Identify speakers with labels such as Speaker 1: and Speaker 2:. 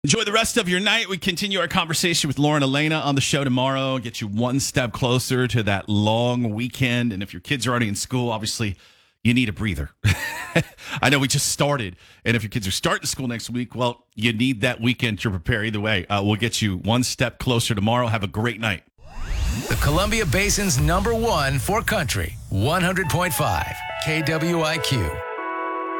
Speaker 1: Enjoy the rest of your night. We continue our conversation with Lauren Elena on the show tomorrow. Get you one step closer to that long weekend. And if your kids are already in school, obviously you need a breather. I know we just started. And if your kids are starting school next week, well, you need that weekend to prepare either way. We'll get you one step closer tomorrow. Have a great night.
Speaker 2: The Columbia Basin's #1 for country, 100.5 KWIQ.